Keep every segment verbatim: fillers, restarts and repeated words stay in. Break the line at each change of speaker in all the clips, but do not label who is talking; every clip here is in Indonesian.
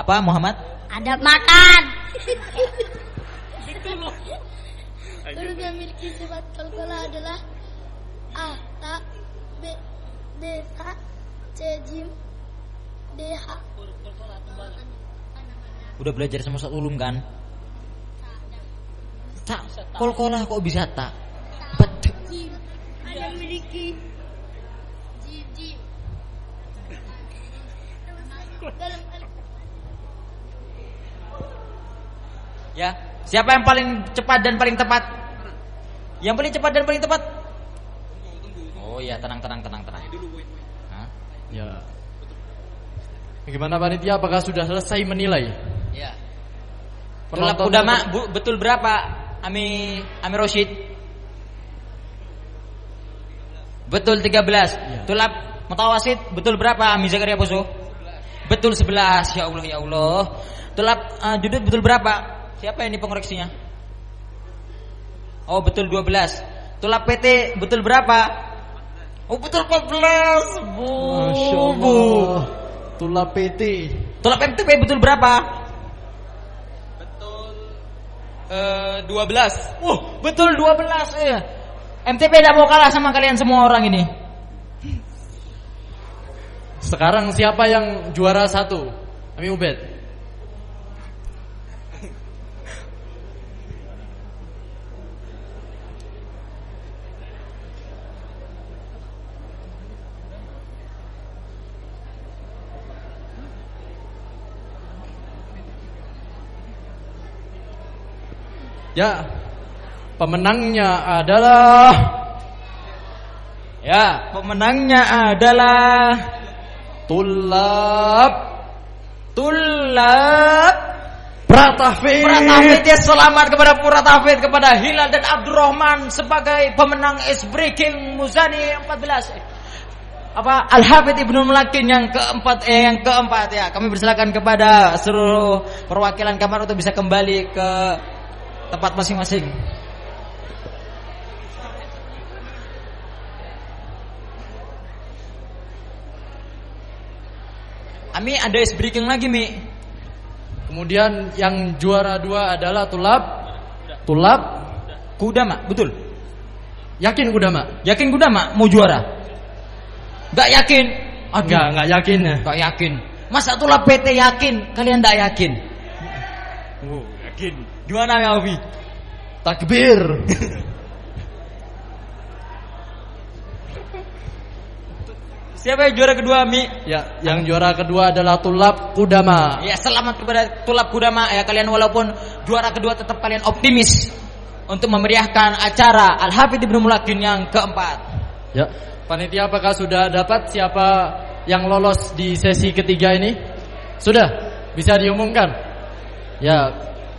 Apa Muhammad?
Adab makan. Huruf yang memiliki sifat qalqalah adalah A, Ta, B, D, H, C, Jim, D, H.
Udah belajar sama Ustaz Ulum kan? Tak, qalqalah kok bisa tak? Betul.
Jim. Ada memiliki Jim, Jim. Dalam
Ya, siapa yang paling cepat dan paling tepat? Yang paling cepat dan paling tepat? Oh iya, tenang tenang tenang tenang. Hah?
Ya. Bagaimana panitia, apakah sudah selesai menilai?
Ya. Tulab Qudama bu, betul berapa? Ami Ami Rosyid. Betul tiga belas. Ya. Tulab Mutawasid betul berapa? Ami Zakaria Poso. Betul sebelas. Ya Allah ya Allah. Tulab uh, Judud betul berapa? Siapa ini pengoreksinya? Oh betul dua belas. Tulab P T betul berapa? Oh betul empat belas. Bu.
Masya Allah. Tulab P T.
Tulab M T P betul berapa?
Betul uh, dua belas.
Uh, betul dua belas. Eh. M T P tidak mau kalah sama kalian semua orang ini.
Sekarang siapa yang juara satu? Ami Ubed. Ya, pemenangnya adalah
Ya, pemenangnya adalah
Tulab
Tulab
Pratafid.
Pratafid. Ya, selamat kepada Pratafid, kepada Hilal dan Abdurrahman sebagai pemenang Ice Breaking Muzani empat belas. Apa Al-Hafidz Ibnu Mulakin yang keempat eh, yang keempat ya. Kami persilakan kepada seluruh perwakilan kamar untuk bisa kembali ke tempat masing-masing. Ami ada ice breaking lagi Mi.
Kemudian yang juara dua adalah Tulab Tulab
Qudama, betul.
Yakin Qudama?
Yakin Qudama mau juara? Gak yakin?
Enggak, enggak yakin ya.
Gak yakin. Masa Tulab P T yakin? Kalian gak yakin?
Oh, yakin.
Gimana ya Ovi?
Takbir.
Siapa yang juara kedua Mi?
Ya, yang juara kedua adalah Tulab Qudama.
Ya, selamat kepada Tulab Qudama ya. Kalian walaupun juara kedua tetap kalian optimis untuk memeriahkan acara Al-Hafidz Ibnu Mulakin yang keempat.
Ya, panitia apakah sudah dapat siapa yang lolos di sesi ketiga ini? Sudah? Bisa diumumkan? Ya.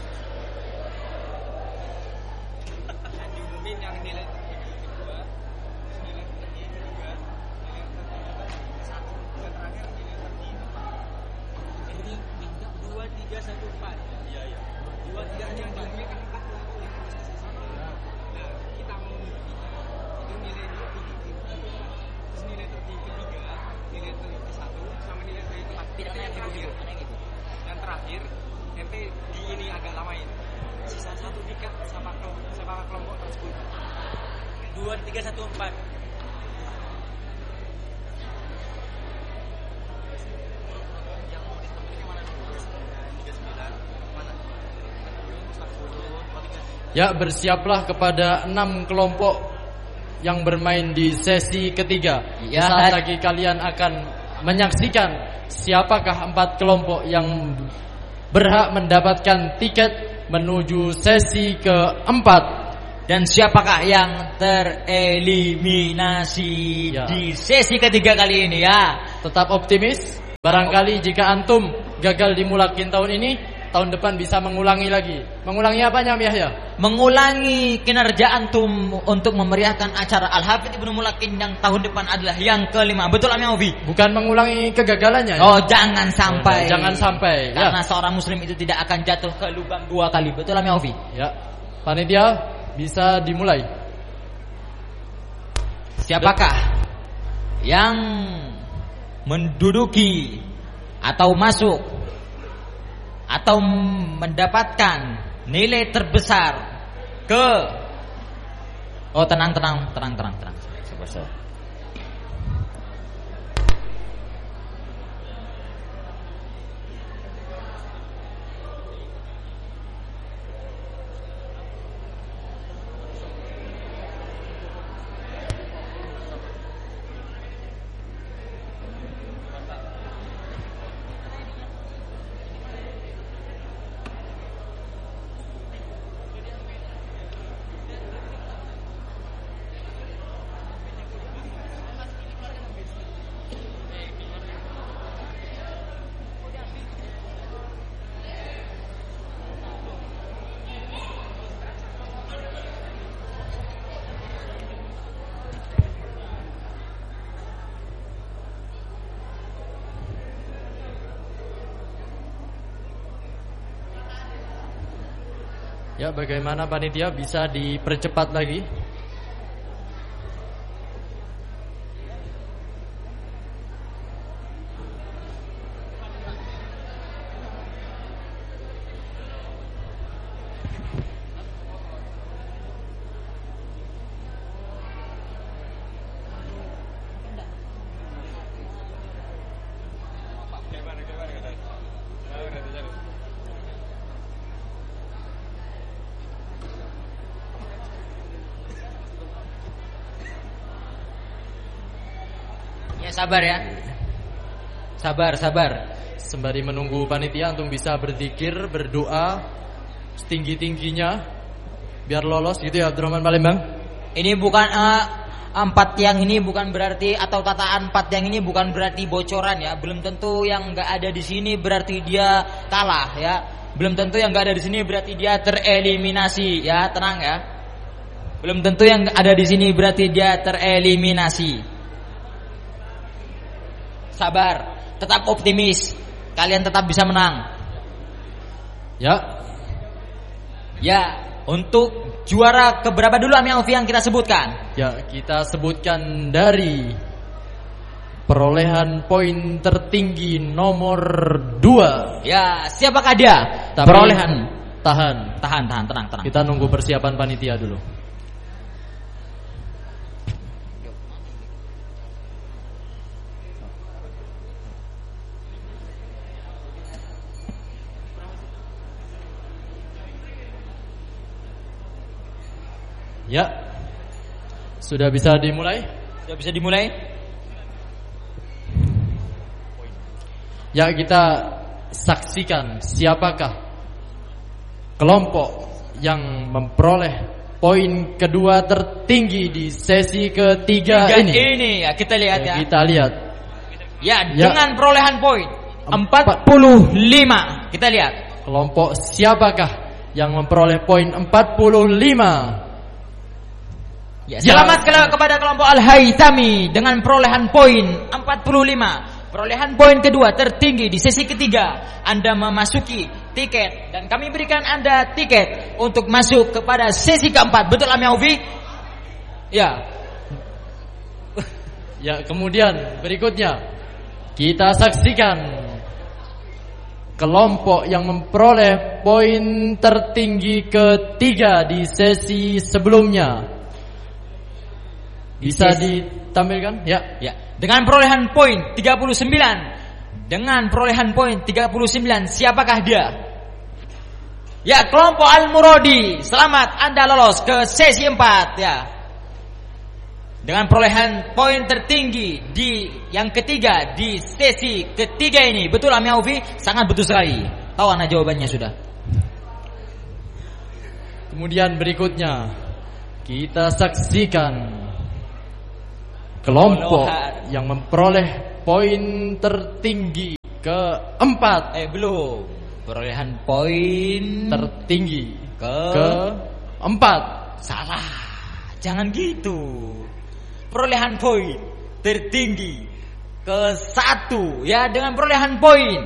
Ya, bersiaplah kepada enam kelompok yang bermain di sesi ketiga.
Ya.
Saat lagi kalian akan menyaksikan siapakah empat kelompok yang berhak mendapatkan tiket menuju sesi keempat.
Dan siapakah yang tereliminasi ya. di sesi ketiga kali ini ya.
Tetap optimis. Barangkali jika antum gagal di Mulakin tahun ini, tahun depan bisa mengulangi lagi. Mengulangi apanya Yahya?
Mengulangi kinerja antum untuk memeriahkan acara Al-Hafidz Ibnu Mulakin yang tahun depan adalah yang kelima. Betul Ami Ovi?
Bukan mengulangi kegagalannya ya?
Oh, jangan sampai.
Oh, jangan sampai.
Karena
Ya.
seorang muslim itu tidak akan jatuh ke lubang dua kali. Betul Ami Ovi?
Ya. Panitia bisa dimulai.
Siapakah yang menduduki atau masuk atau mendapatkan nilai terbesar ke Oh tenang tenang tenang tenang tenang sabar sabar.
Ya, bagaimana panitia bisa dipercepat lagi?
Sabar ya. Sabar, sabar.
Sembari menunggu panitia untuk bisa berzikir, berdoa setinggi-tingginya biar lolos gitu ya Abdurrahman Palembang.
Ini bukan uh, empat yang ini bukan berarti atau tataan empat yang ini bukan berarti bocoran ya. Belum tentu yang enggak ada di sini berarti dia kalah ya. Belum tentu yang enggak ada di sini berarti dia tereliminasi ya, tenang ya. Belum tentu yang ada di sini berarti dia tereliminasi. Sabar, tetap optimis. Kalian tetap bisa menang.
Ya.
Ya, untuk juara keberapa dulu Ami Aufi yang kita sebutkan?
Ya, kita sebutkan dari perolehan poin tertinggi nomor dua.
Ya, siapakah dia?
Tapi,
perolehan
tahan.
Tahan, tahan, tenang, tenang.
Kita nunggu persiapan panitia dulu. Ya, sudah bisa dimulai?
Sudah bisa dimulai?
Ya, kita saksikan siapakah kelompok yang memperoleh poin kedua tertinggi di sesi ketiga
Tiga
ini.
Ini ya, kita lihat ya.
ya. Kita lihat.
Ya,
Ya.
dengan perolehan poin empat puluh lima. Kita lihat.
Kelompok siapakah yang memperoleh poin empat puluh lima?
Ya, selamat ya. kepada kelompok Al-Haythami dengan perolehan poin empat puluh lima. Perolehan poin kedua tertinggi di sesi ketiga. Anda memasuki tiket dan kami berikan Anda tiket untuk masuk kepada sesi keempat. Betul Ami Aufi? Ya.
Ya, kemudian berikutnya kita saksikan kelompok yang memperoleh poin tertinggi ketiga di sesi sebelumnya. Bisa ditampilkan? Ya,
ya. Dengan perolehan poin tiga puluh sembilan. Dengan perolehan poin tiga puluh sembilan, siapakah dia? Ya, kelompok Al-Muradi. Selamat, Anda lolos ke sesi empat ya. Dengan perolehan poin tertinggi di yang ketiga di sesi ketiga ini. Betul Ami Aufi? Sangat betul sekali. Tahu Anda jawabannya sudah.
Kemudian berikutnya kita saksikan kelompok yang memperoleh poin tertinggi keempat.
Eh belum. Perolehan poin
tertinggi
ke
keempat.
Salah. Jangan gitu. Perolehan poin tertinggi ke satu ya, dengan perolehan poin.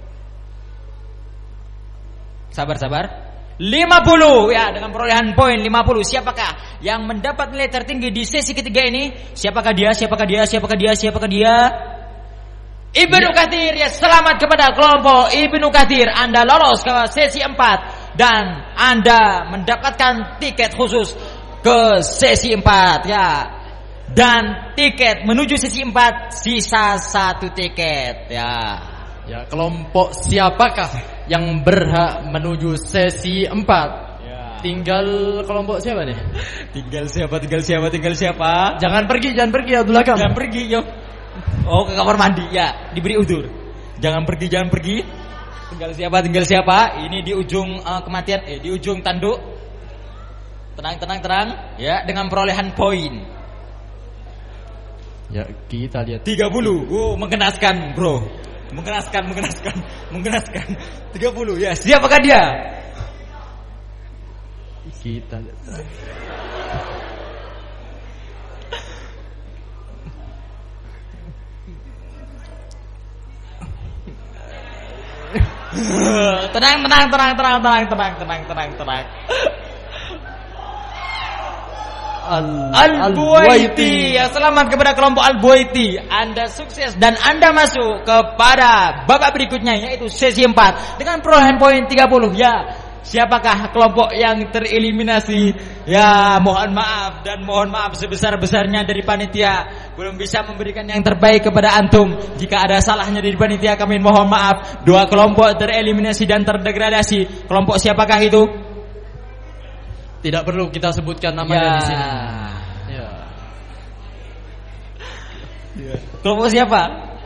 Sabar-sabar. lima puluh ya, dengan perolehan poin lima puluh. Siapakah yang mendapat nilai tertinggi di sesi ketiga ini? Siapakah dia? Siapakah dia? Siapakah dia? Siapakah dia? Ibnu Katsir, ya selamat kepada kelompok Ibnu Katsir. Anda lolos ke sesi empat dan Anda mendapatkan tiket khusus ke sesi empat ya. Dan tiket menuju sesi empat sisa satu tiket ya.
Ya, kelompok siapakah yang berhak menuju sesi empat?
Ya.
Tinggal kelompok siapa nih?
Tinggal siapa? Tinggal siapa? Tinggal siapa?
Jangan pergi, jangan pergi Abdul Hakam.
Jangan pergi, yo. Oh, ke kamar mandi ya, diberi udzur. Jangan pergi, jangan pergi. Tinggal siapa? Tinggal siapa? Ini di ujung uh, kematian, eh di ujung tanduk. Tenang, tenang, tenang. Ya, dengan perolehan poin.
Ya, kita lihat.
tiga puluh. Oh, mengenaskan, Bro. Mengenaskan, mengenaskan, mengenaskan. tiga puluh. Ya, siapakah dia?
Kita lihat.
tenang, tenang, tenang, tenang, tenang, tenang, tenang, tenang, tenang. Al-Buaiti. Ya, selamat kepada kelompok Al-Buaiti. Anda sukses dan Anda masuk kepada babak berikutnya, yaitu sesi empat dengan perolehan poin tiga puluh. Ya, siapakah kelompok yang tereliminasi? Ya, mohon maaf dan mohon maaf sebesar-besarnya dari panitia, belum bisa memberikan yang terbaik kepada antum. Jika ada salahnya dari panitia, kami mohon maaf. Dua kelompok tereliminasi dan terdegradasi. Kelompok siapakah itu?
Tidak perlu kita sebutkan namanya
ya.
Di sini. Ya.
Ya. Kelompok siapa?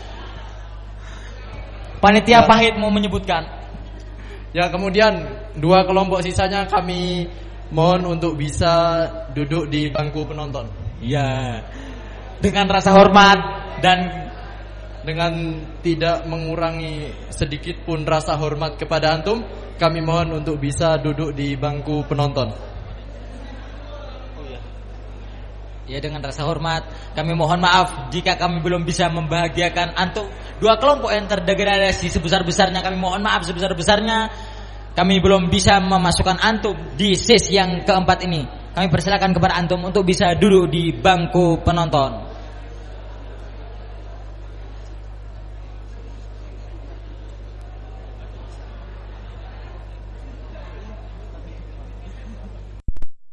Panitia ya. Pahit mau menyebutkan.
Ya, kemudian dua kelompok sisanya kami mohon untuk bisa duduk di bangku penonton.
Ya. Dengan rasa hormat dan
dengan tidak mengurangi sedikit pun rasa hormat kepada antum, kami mohon untuk bisa duduk di bangku penonton.
Ya, dengan rasa hormat kami mohon maaf jika kami belum bisa membahagiakan antum. Dua kelompok yang terdegradasi sebesar-besarnya, kami mohon maaf sebesar-besarnya. Kami belum bisa memasukkan antum di sesi yang keempat ini. Kami persilakan kepada antum untuk bisa duduk di bangku penonton.